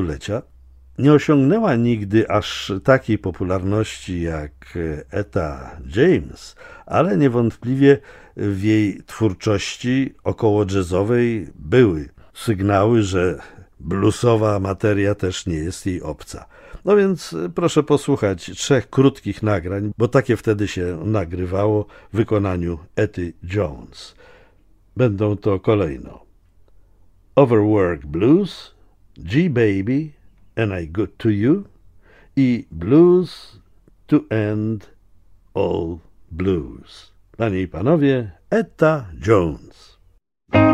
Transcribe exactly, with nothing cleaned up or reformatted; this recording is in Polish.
stulecia nie osiągnęła nigdy aż takiej popularności jak Etta James, ale niewątpliwie w jej twórczości około jazzowej były sygnały, że bluesowa materia też nie jest jej obca. No więc proszę posłuchać trzech krótkich nagrań, bo takie wtedy się nagrywało w wykonaniu Etty Jones. Będą to kolejno Overwork Blues, G-Baby, and I Good to You i Blues to End All Blues. Panie i panowie, Etta Jones.